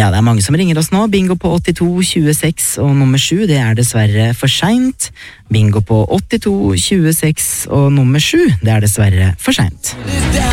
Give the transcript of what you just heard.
Ja, det mange som ringer oss nå. Bingo på 82 26 og nummer 7, det dessverre for sent. Bingo på 82 26 og nummer 7, det dessverre for sent.